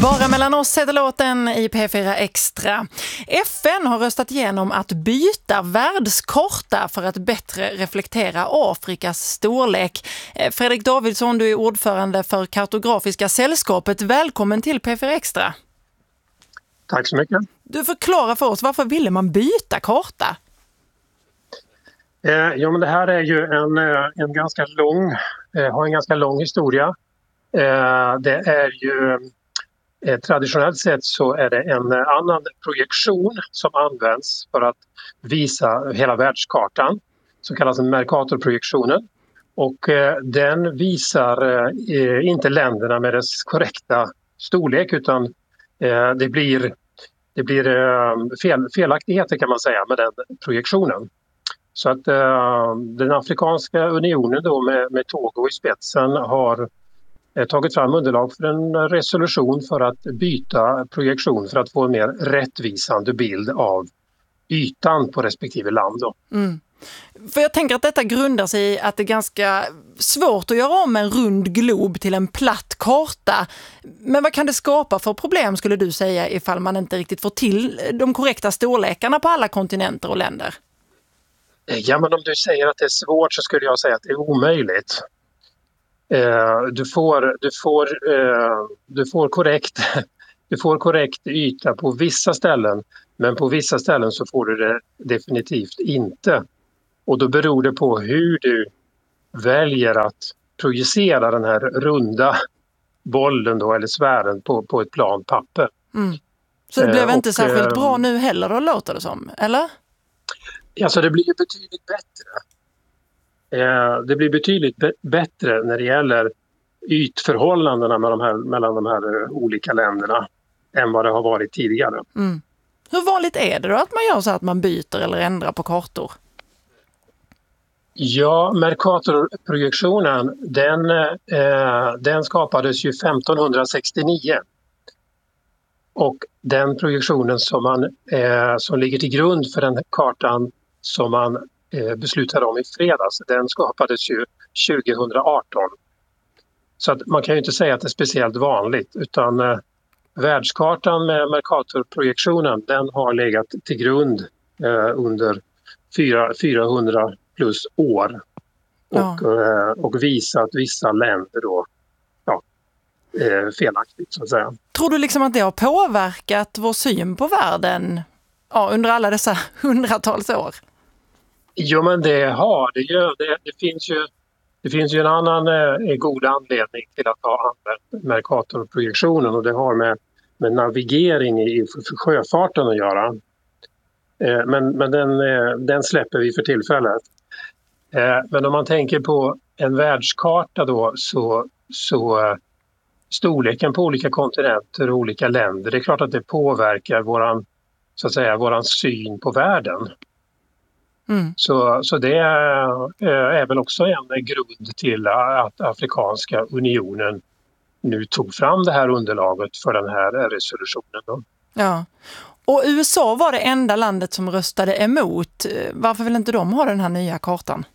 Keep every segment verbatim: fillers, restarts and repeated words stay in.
Bara mellan oss heter låten i P fyra Extra. F N har röstat igenom att byta världskarta för att bättre reflektera Afrikas storlek. Fredrik Davidsson, du är ordförande för Kartografiska sällskapet. Välkommen till P fyra Extra. Tack så mycket. Du förklarar för oss, varför ville man byta karta? Eh, ja, men det här är ju en, en ganska lång, eh, har en ganska lång historia. Eh, det är ju eh, traditionellt sett så är det en annan projektion som används för att visa hela världskartan, som kallas Mercatorprojektionen. Och eh, den visar eh, inte länderna med dess korrekta storlek, utan eh, det blir, det blir eh, fel, felaktigheter kan man säga med den projektionen. Så att eh, den Afrikanska unionen då med, med Togo i spetsen har eh, tagit fram underlag för en resolution för att byta projektion för att få en mer rättvisande bild av ytan på respektive land då. Mm. För jag tänker att detta grundar sig i att det är ganska svårt att göra om en rund glob till en platt karta. Men vad kan det skapa för problem, skulle du säga, ifall man inte riktigt får till de korrekta storlekarna på alla kontinenter och länder? Ja, men om du säger att det är svårt så skulle jag säga att det är omöjligt. Eh, du får, du får, eh, du får korrekt, du får korrekt yta på vissa ställen, men på vissa ställen så får du det definitivt inte. Och då beror det på hur du väljer att projicera den här runda bollen då, eller sfären på, på ett plan papper. Mm. Så det blev eh, inte och, särskilt eh, bra nu heller, då låter det som, eller? Alltså det blir ju betydligt bättre. Eh, det blir betydligt be- bättre när det gäller ytförhållandena med de här, mellan de här eh, olika länderna än vad det har varit tidigare. Mm. Hur vanligt är det då att man gör så att man byter eller ändrar på kartor? Ja, Mercatorprojektionen den, eh, den skapades ju femtonhundrasextionio. Och den projektionen som, man, eh, som ligger till grund för den kartan som man eh, beslutade om i fredags, den skapades ju tjugohundraarton. Så att man kan ju inte säga att det är speciellt vanligt, utan eh, världskartan med Mercatorprojektionen den har legat till grund eh, under fyrahundra plus år och, Ja. eh, och visat vissa länder då, ja, eh, felaktigt så att säga. Tror du liksom att det har påverkat vår syn på världen, ja, under alla dessa hundratals år? Jo, men det har det ju. Det, det, finns ju det finns ju en annan eh, god anledning till att ha använt Mercatorprojektionen, och det har med, med navigering i för, för sjöfarten att göra. Eh, men men den, eh, den släpper vi för tillfället. Eh, men om man tänker på en världskarta då, så, så eh, storleken på olika kontinenter och olika länder, det är klart att det påverkar våran, så att säga, våran syn på världen. Mm. Så, så det är, är väl också en grund till att Afrikanska unionen nu tog fram det här underlaget för den här resolutionen då. Ja. Och U S A var det enda landet som röstade emot. Varför vill inte de ha den här nya kartan?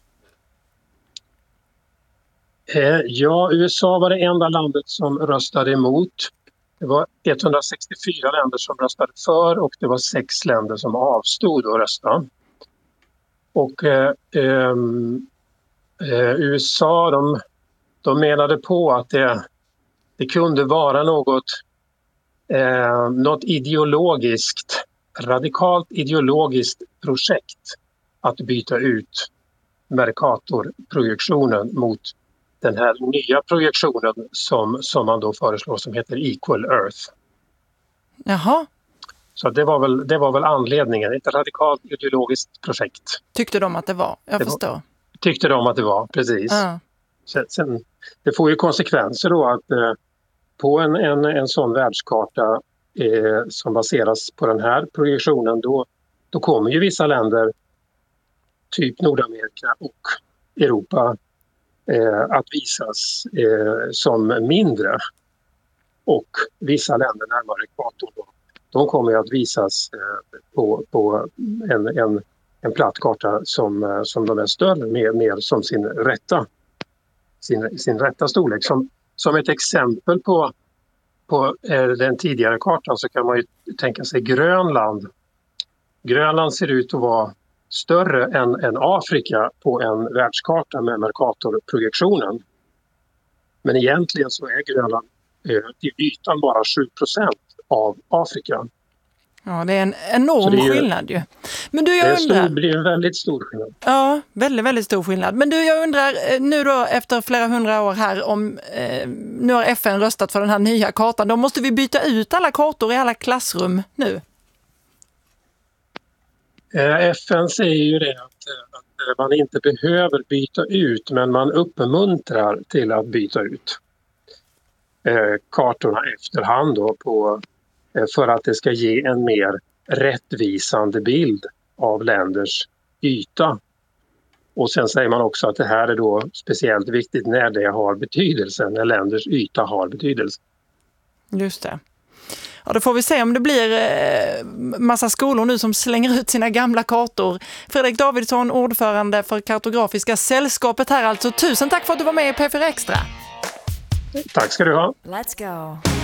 Eh, ja, U S A var det enda landet som röstade emot. Det var etthundrasextiofyra länder som röstade för, och det var sex länder som avstod att rösta. Och eh, eh, U S A de, de menade på att det, det kunde vara något, eh, något ideologiskt, radikalt ideologiskt projekt att byta ut Mercatorprojektionen mot den här nya projektionen som, som man då föreslår, som heter Equal Earth. Jaha. Så det var väl, det var väl anledningen, ett radikalt ideologiskt projekt. Tyckte de att det var? Jag det förstår. Var, tyckte de att det var, precis. Ja. Sen, sen, det får ju konsekvenser då att eh, på en, en, en sån världskarta eh, som baseras på den här projektionen, då, då kommer ju vissa länder, typ Nordamerika och Europa, eh, att visas eh, som mindre. Och vissa länder närmare ekvatorn då, de kommer att visas eh, på, på en, en, en platt karta som, som de är större, mer, mer som sin rätta, sin, sin rätta storlek. Som, som ett exempel på, på den tidigare kartan så kan man ju tänka sig Grönland. Grönland ser ut att vara större än, än Afrika på en världskarta med Mercator-projektionen. Men egentligen så är Grönland till ytan bara sju procent av Afrika. Ja, det är en enorm är ju, skillnad ju. Men du, jag det, är undrar, stor, det blir en väldigt stor skillnad. Ja, väldigt, väldigt stor skillnad. Men du, jag undrar nu då efter flera hundra år här om eh, nu har F N röstat för den här nya kartan. Då måste vi byta ut alla kartor i alla klassrum nu. Eh, F N säger ju det att, att man inte behöver byta ut, men man uppmuntrar till att byta ut eh, kartorna efterhand då på för att det ska ge en mer rättvisande bild av länders yta. Och sen säger man också att det här är då speciellt viktigt när det har betydelse, när länders yta har betydelse. Just det. Ja, då får vi se om det blir eh, massa skolor nu som slänger ut sina gamla kartor. Fredrik Davidsson, ordförande för Kartografiska sällskapet här alltså. Tusen tack för att du var med i P fyra Extra. Tack ska du ha. Let's go.